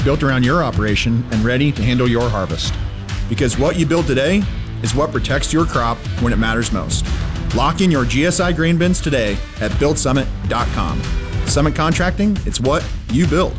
built around your operation and ready to handle your harvest. Because what you build today is what protects your crop when it matters most. Lock in your GSI grain bins today at buildsummit.com. Summit Contracting, it's what you build.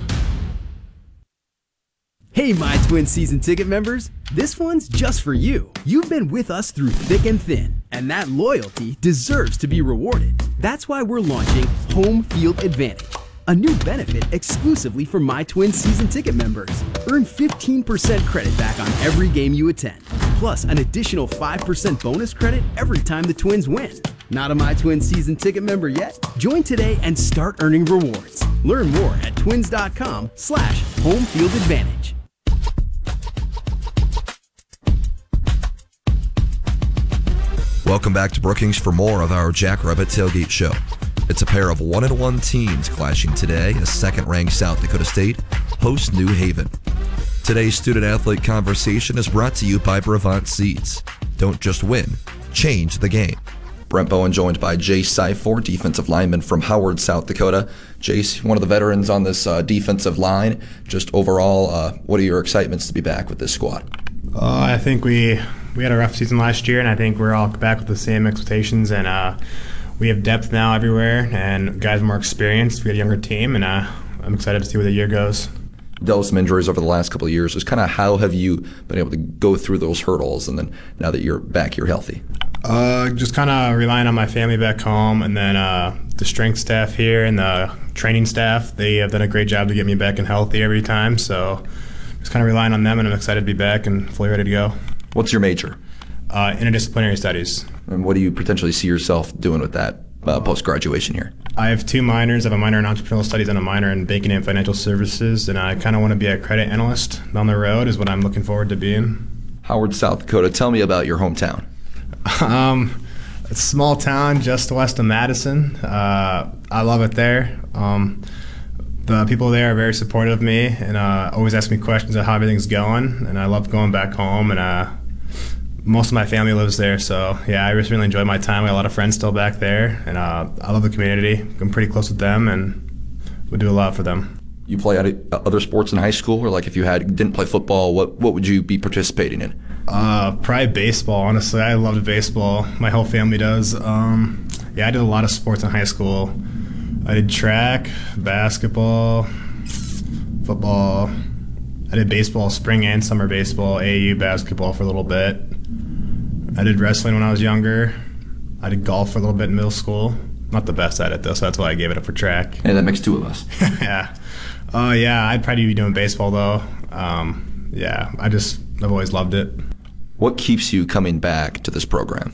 Hey, My Twin season ticket members, this one's just for you. You've been with us through thick and thin, and that loyalty deserves to be rewarded. That's why we're launching Home Field Advantage, a new benefit exclusively for My Twin season ticket members. Earn 15% credit back on every game you attend, plus an additional 5% bonus credit every time the Twins win. Not a My Twin season ticket member yet? Join today and start earning rewards. Learn more at twins.com/homefieldadvantage. Welcome back to Brookings for more of our Jackrabbit Tailgate Show. It's a pair of 1-1 teams clashing today as second-ranked South Dakota State hosts New Haven. Today's student-athlete conversation is brought to you by Brevant Seeds. Don't just win, change the game. Brent Bowen joined by Jace Syfor, defensive lineman from Howard, South Dakota. Jace, one of the veterans on this defensive line. Just overall, what are your excitements to be back with this squad? I think we had a rough season last year, and I think we're all back with the same expectations. And we have depth now everywhere, and guys more experienced. We had a younger team, and I'm excited to see where the year goes. Dealt with some injuries over the last couple of years. Just kind of how have you been able to go through those hurdles, and then now that you're back, you're healthy? Just kind of relying on my family back home, and then the strength staff here and the training staff. They have done a great job to get me back and healthy every time. So just kind of relying on them, and I'm excited to be back and fully ready to go. What's your major? Interdisciplinary studies. And what do you potentially see yourself doing with that post-graduation here? I have two minors. I have a minor in entrepreneurial studies and a minor in banking and financial services, and I kind of want to be a credit analyst down the road is what I'm looking forward to being. Howard, South Dakota, tell me about your hometown. It's a small town just west of Madison. I love it there. The people there are very supportive of me and always ask me questions of how everything's going, and I love going back home, and most of my family lives there, so yeah, I just really enjoy my time. I got a lot of friends still back there, and I love the community. I'm pretty close with them, and we do a lot for them. You play other sports in high school, or like if you didn't play football, what would you be participating in? Probably baseball, honestly. I loved baseball. My whole family does. Yeah, I did a lot of sports in high school. I did track, basketball, football. I did baseball, spring and summer baseball, AAU basketball for a little bit. I did wrestling when I was younger. I did golf for a little bit in middle school. Not the best at it, though, so that's why I gave it up for track. Hey, that makes two of us. Yeah. Yeah, I'd probably be doing baseball, though. Yeah, I've always loved it. What keeps you coming back to this program?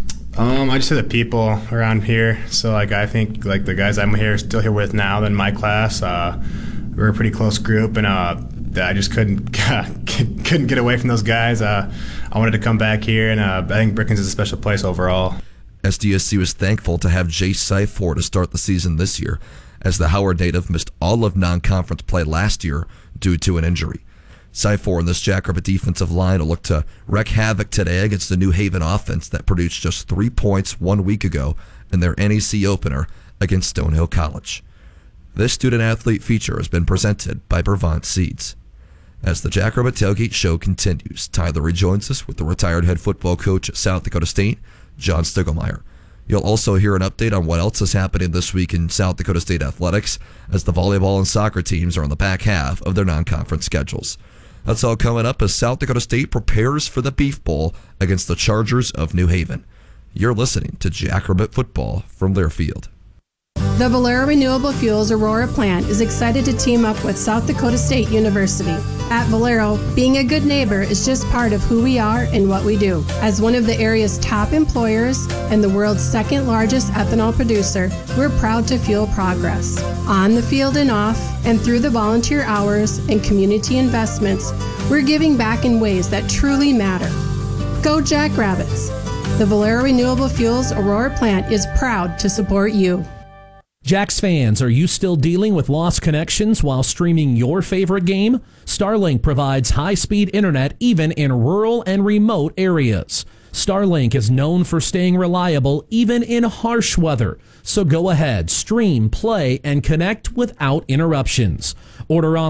I just say the people around here. So, I think, the guys I'm still here with now, than my class, we're a pretty close group, and I just couldn't get away from those guys. I wanted to come back here, and I think Brookings is a special place overall. SDSU is thankful to have Jace Syfor to start the season this year, as the Howard native missed all of non-conference play last year due to an injury. Syfor and this Jackrabbit defensive line will look to wreak havoc today against the New Haven offense that produced just 3 points 1 week ago in their NEC opener against Stonehill College. This student-athlete feature has been presented by Brevant Seeds. As the Jackrabbit Tailgate Show continues, Tyler rejoins us with the retired head football coach at South Dakota State, John Stiegelmeier. You'll also hear an update on what else is happening this week in South Dakota State athletics, as the volleyball and soccer teams are on the back half of their non-conference schedules. That's all coming up as South Dakota State prepares for the Beef Bowl against the Chargers of New Haven. You're listening to Jackrabbit Football from Learfield. The Valero Renewable Fuels Aurora plant is excited to team up with South Dakota State University. At Valero, being a good neighbor is just part of who we are and what we do. As one of the area's top employers and the world's second largest ethanol producer, we're proud to fuel progress. On the field and off, and through the volunteer hours and community investments, we're giving back in ways that truly matter. Go Jackrabbits! The Valero Renewable Fuels Aurora plant is proud to support you. Jacks fans, are you still dealing with lost connections while streaming your favorite game? Starlink provides high-speed internet even in rural and remote areas. Starlink is known for staying reliable even in harsh weather. So go ahead, stream, play, and connect without interruptions. Order on